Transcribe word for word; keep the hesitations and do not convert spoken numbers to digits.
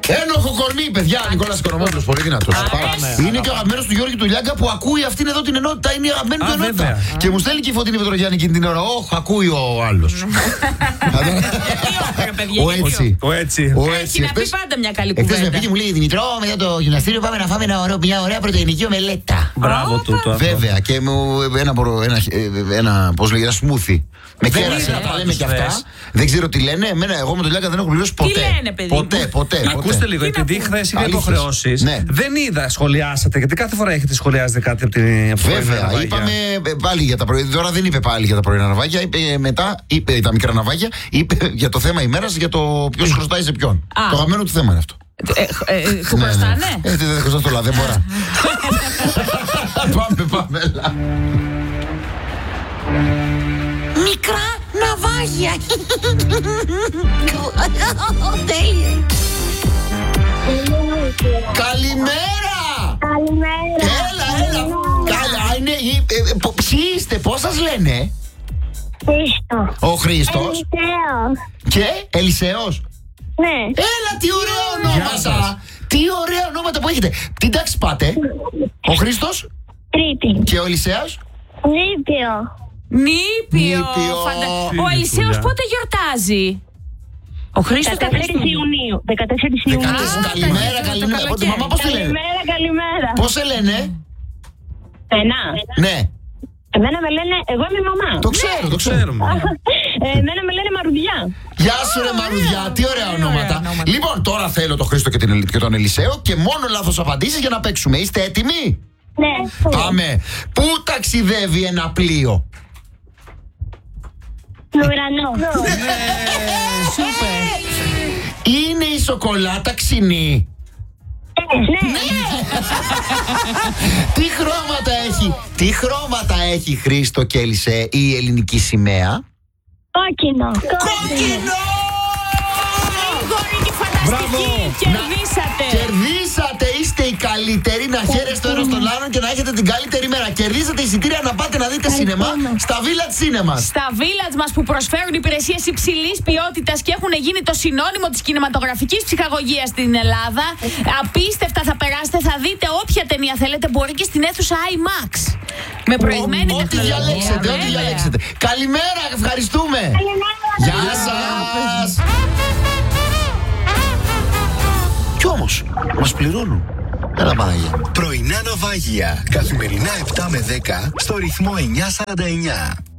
Ένοχο κορμί, παιδιά. Νικόλας Οικονομόπουλος, πολύ δυνατός. Είναι και ο αγαπημένος του Γιώργη του Λιάγκα που ακούει αυτήν εδώ την ενότητα. Είναι η αγαπημένη του ενότητα. Και μου στέλνει και η Φωτεινή Πετρογιάννη εκείνη την ώρα. Όχ, ακούει ο άλλος. Ο έτσι. Ο έτσι. Έχει να πει πάντα μια καλή κουβέντα. Εχθές με πήγε, μου λέει Δημητρό, μετά το γυμναστήριο πάμε να φάμε μια ωραία πρωτεϊνική ομελέτα. Μπράβο του το αυτό. Βέβαια, και μου ένα, πώς λέγεται, ένα σμούθι. Με κέρασε να τα λέμε κι αυτά. Δεν ξέρω τι λένε. Εμένα, εγώ με τον Λιάγκα δεν έχω πληρώσει ποτέ. Τι λένε, παιδί. Ποτέ, ποτέ. Ακούστε λίγο, επειδή χθες είχα υποχρεώσεις. Δεν είδα, σχολιάσατε, γιατί κάθε φορά έχετε σχολιάσει κάτι από την. Βέβαια, είπαμε πάλι για τα πρωινά. Τώρα δεν είπε πάλι για τα πρωινά ναυάγια. Είπε μετά, είπε τα μικρά ναυάγια. Είπε για το θέμα ημέρας, για το ποιος χρωστάει σε ποιον. Το αγαπημένο του θέμα είναι αυτό. Που χρωστάνε. Ε, δεν χρωστά το λάδι, δεν μπορώ. Πάμε, πάμε, έλα. Μικρά ναυάγια. Καλημέρα! Καλημέρα. Έλα, έλα. Καλά, είναι. Ποιοι είστε, πώς σας λένε? Χρήστο. Ο Χρήστος. Ελισέος. Και Ελισέος. Ναι. Έλα, τι ωραία ονόματα! Τι ωραία ονόματα που έχετε! Τι τάξη πάτε? Ο Χρήστος. Τρίτη. Και ο Ελισέος. Νήπιο. Νήπιο. Νήπιο. Φαντα- Ο Ελισέος πότε γιορτάζει? Ο Χρήστος δεκατέσσερις Ιουνίου. δεκατέσσερις Ιουνίου. Δεκατέσσερις. Καλημέρα, το καλημέρα. καλοκαίρι. Μαμά, πώς τη λένε? Καλημέρα, καλημέρα. Πώς σε λένε? Εμένα. Ναι, Εμένα με λένε, εγώ είμαι η μαμά. το ξέρω, το ξέρω. Ξέρουμε. Ε, Εμένα με λένε Μαρουδιά. Γεια σου, ρε Μαρουδιά, τι ωραία ονόματα. ονόματα. Λοιπόν, τώρα θέλω τον Χρήστο και, την, και τον Ελισέο και μόνο λάθος απαντήσεις για να παίξουμε. Είστε έτοιμοι? Ναι. Πάμε. Πού ταξιδεύει ένα πλοίο? Ουρανό. Σούπερ. Είναι η σοκολάτα ξινή? Ναι. Τι χρώματα έχει, τι χρώματα έχει, Χρήστο και Ελισέ, η ελληνική σημαία? Κόκκινο. Κόκκινο! Γορίνη φανταστική. Κερδίσατε. Κερδίσατε, είστε οι καλύτεροι. Να χαίρεστε ο ένας τον άλλον και να έχετε την καλύτερη μέρα. Κερδίσατε εισιτήρια να πάτε να δείτε σίνεμα στα Village Cinemas. Στα Village μας που προσφέρουν υπηρεσίες υψηλής ποιότητας και έχουν γίνει το συνώνυμο της κινηματογραφικής ψυχαγωγίας στην Ελλάδα. Απίστευτα θα περάσετε, θα δείτε όποια ταινία θέλετε, μπορεί και στην αίθουσα IMAX. Με προηγμένη Ό,τι τεχνολογία. διαλέξετε, ό,τι Βέβαια. διαλέξετε. Καλημέρα, ευχαριστούμε. Γεια σας. Κι όμως, μας πληρώνουν. Έλα Παναγία. Πρωινά ναυάγια. Καθημερινά επτά με δέκα στο ρυθμό εννιά σαράντα εννιά.